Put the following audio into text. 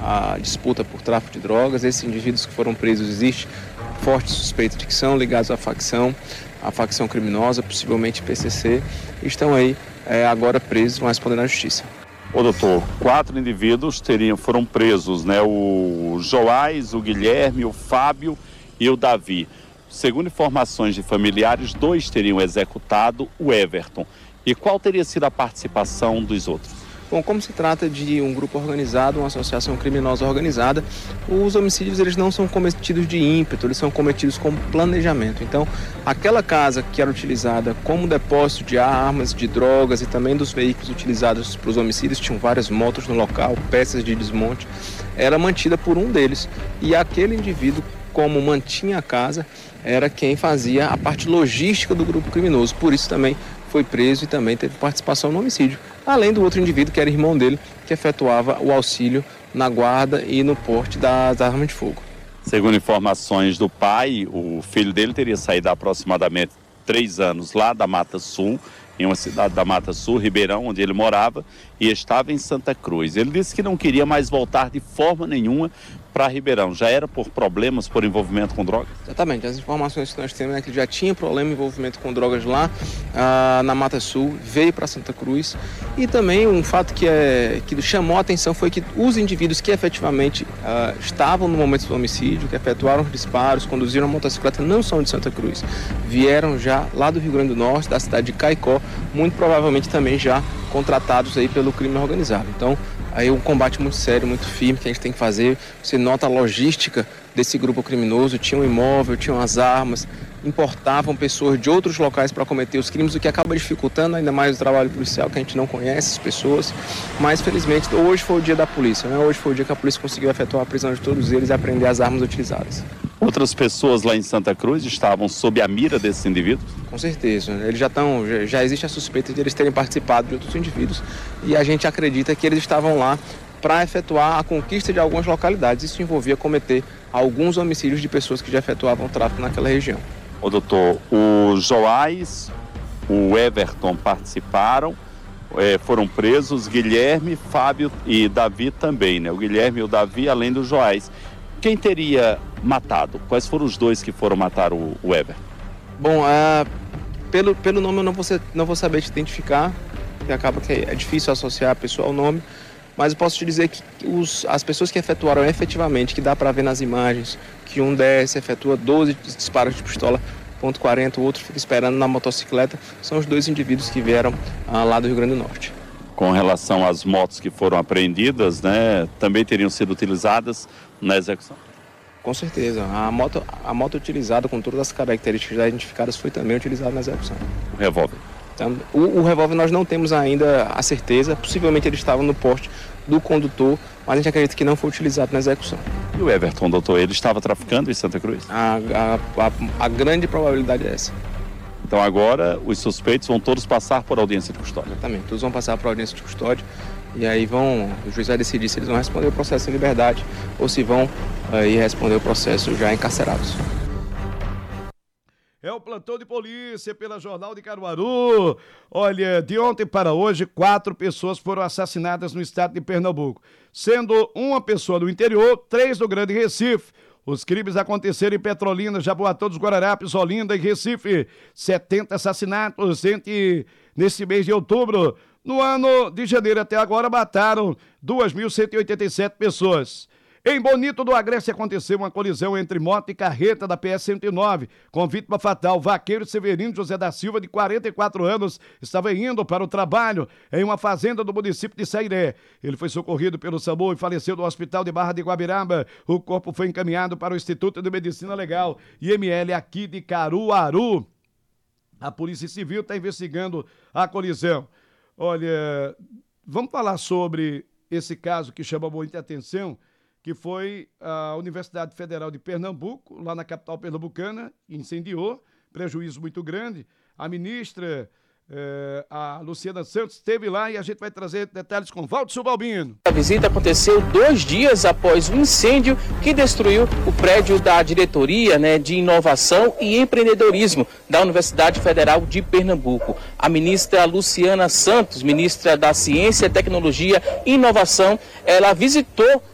a disputa por tráfico de drogas. Esses indivíduos que foram presos, existe forte suspeita de que são ligados à facção criminosa, possivelmente PCC, e estão aí agora presos, vão responder na justiça. Ô doutor, 4 indivíduos foram presos, né? O Joás, o Guilherme, o Fábio e o Davi. Segundo informações de familiares, 2 teriam executado o Everton. E qual teria sido a participação dos outros? Bom, como se trata de um grupo organizado, uma associação criminosa organizada, os homicídios eles não são cometidos de ímpeto, eles são cometidos com planejamento. Então, aquela casa que era utilizada como depósito de armas, de drogas e também dos veículos utilizados para os homicídios, tinham várias motos no local, peças de desmonte, era mantida por um deles. E aquele indivíduo, como mantinha a casa, era quem fazia a parte logística do grupo criminoso. Por isso também foi preso e também teve participação no homicídio. Além do outro indivíduo, que era irmão dele, que efetuava o auxílio na guarda e no porte das armas de fogo. Segundo informações do pai, o filho dele teria saído há aproximadamente 3 anos lá da Mata Sul, em uma cidade da Mata Sul, Ribeirão, onde ele morava, e estava em Santa Cruz. Ele disse que não queria mais voltar de forma nenhuma para Ribeirão. Já era por problemas, por envolvimento com drogas? Exatamente. As informações que nós temos é que ele já tinha problema de envolvimento com drogas lá na Mata Sul, veio para Santa Cruz. E também um fato que chamou a atenção foi que os indivíduos que efetivamente estavam no momento do homicídio, que efetuaram os disparos, conduziram a motocicleta, não são de Santa Cruz. Vieram já lá do Rio Grande do Norte, da cidade de Caicó, muito provavelmente também já contratados aí pelo crime organizado. Então, aí um combate muito sério, muito firme que a gente tem que fazer. Você nota a logística desse grupo criminoso, tinha um imóvel, tinham as armas, importavam pessoas de outros locais para cometer os crimes, o que acaba dificultando ainda mais o trabalho policial, que a gente não conhece as pessoas. Mas, felizmente, hoje foi o dia da polícia, né? Hoje foi o dia que a polícia conseguiu efetuar a prisão de todos eles e apreender as armas utilizadas. Outras pessoas lá em Santa Cruz estavam sob a mira desses indivíduos? Com certeza. Eles já existe a suspeita de eles terem participado de outros indivíduos e a gente acredita que eles estavam lá para efetuar a conquista de algumas localidades. Isso envolvia cometer alguns homicídios de pessoas que já efetuavam tráfico naquela região. Ô doutor, o Joás, o Everton participaram, foram presos, Guilherme, Fábio e Davi também, né? O Guilherme e o Davi, além do Joás. Quem teria matado? Quais foram os 2 que foram matar o Everton? Bom, pelo nome eu não vou saber te identificar, porque acaba que é difícil associar a pessoa ao nome, mas eu posso te dizer que as pessoas que efetuaram efetivamente, que dá para ver nas imagens, que um desce, efetua 12 disparos de pistola .40, o outro fica esperando na motocicleta, são os 2 indivíduos que vieram lá do Rio Grande do Norte. Com relação às motos que foram apreendidas, né, também teriam sido utilizadas na execução? Com certeza. A moto utilizada com todas as características já identificadas foi também utilizada na execução. O revólver? Então, o revólver nós não temos ainda a certeza, possivelmente ele estava no porte do condutor, mas a gente acredita que não foi utilizado na execução. E o Everton, doutor, ele estava traficando em Santa Cruz? A grande probabilidade é essa. Então agora os suspeitos vão todos passar por audiência de custódia? Exatamente, todos vão passar por audiência de custódia e aí o juiz vai decidir se eles vão responder o processo em liberdade ou se vão aí responder o processo já encarcerados. É o plantão de polícia pela Jornal de Caruaru. Olha, de ontem para hoje, 4 pessoas foram assassinadas no estado de Pernambuco, sendo uma pessoa do interior, 3 do Grande Recife. Os crimes aconteceram em Petrolina, Jaboatão dos Guararapes, Olinda e Recife. 70 assassinatos nesse mês de outubro. No ano de janeiro até agora, mataram 2.187 pessoas. Em Bonito do Agreste aconteceu uma colisão entre moto e carreta da PS-109, com vítima fatal. Vaqueiro Severino José da Silva, de 44 anos, estava indo para o trabalho em uma fazenda do município de Sairé. Ele foi socorrido pelo SAMU e faleceu no hospital de Barra de Guabiraba. O corpo foi encaminhado para o Instituto de Medicina Legal, IML, aqui de Caruaru. A Polícia Civil está investigando a colisão. Olha, vamos falar sobre esse caso que chama muita atenção, que foi a Universidade Federal de Pernambuco, lá na capital pernambucana, incendiou, prejuízo muito grande. A ministra, a Luciana Santos, esteve lá e a gente vai trazer detalhes com Valdo Balbino. A visita aconteceu 2 dias após o incêndio que destruiu o prédio da Diretoria, de Inovação e Empreendedorismo da Universidade Federal de Pernambuco. A ministra Luciana Santos, ministra da Ciência, Tecnologia e Inovação, ela visitou